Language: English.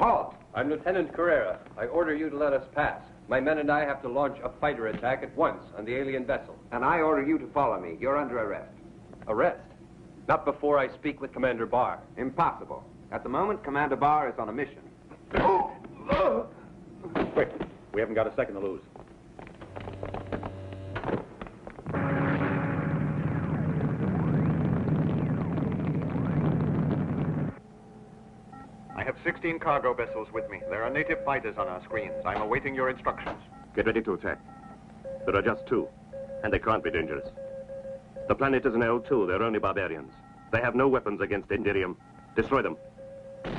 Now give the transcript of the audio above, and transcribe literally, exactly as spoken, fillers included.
Halt! I'm Lieutenant Carrera. I order you to let us pass. My men and I have to launch a fighter attack at once on the alien vessel. And I order you to follow me. You're under arrest. Arrest? Not before I speak with Commander Barr. Impossible. At the moment, Commander Barr is on a mission. Quick. We haven't got a second to lose. I have sixteen cargo vessels with me. There are native fighters on our screens. I'm awaiting your instructions. Get ready to attack. There are just two, and they can't be dangerous. The planet is an L two. They're only barbarians. They have no weapons against Enderium. Destroy them.